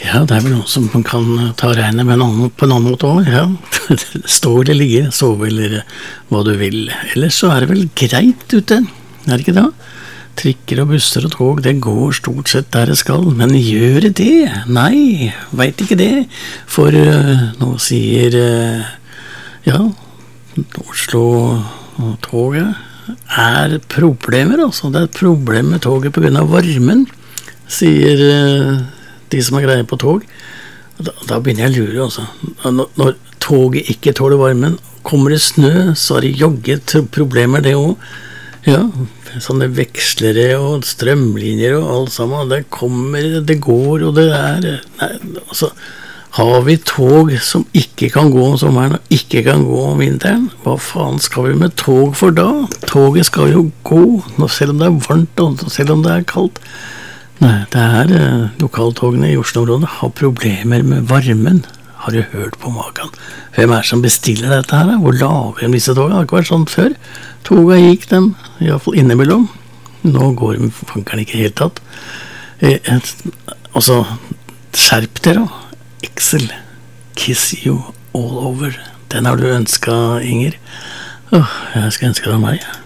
Ja, det vel noen som kan ta regnet med på en annen måte også, ja. Stå eller ligge, sove eller hva du vil. Ellers så det vel greit ute, det ikke da? Trikker og busser og tog, det går stort sett der det skal, men gjør det? Nei, vet ikke det. For nå sier, ja, Oslo og toget problemer, altså. Det et problem med toget på grunn av varmen, sier de som greie på tog. Da begynner jeg å lure, altså. Når toget ikke tåler varmen, kommer det snø, så det jogget problemer det også. Ja, sånne vekslere og strømlinjer og alt sammen, det kommer, det går, og det nei, altså, har vi tog som ikke kan gå om sommeren og ikke kan gå om vinteren? Hva faen skal vi med tog for da? Toget skal jo gå, selv om det varmt og selv om det kaldt. Nei, det lokaltogene i Oslo-området har problemer med varmen. Har du hørt på maken? Hvem som bestiller dette her? Hvor lager de disse togene? Det har ikke vært sånn før. Toga gikk dem, i hvert fall innimellom. Nå går de funkeren ikke helt tatt. Altså, skjerp dere da. Excel, kiss you all over. Den har du ønsket, Inger. Jeg skal ønske deg meg.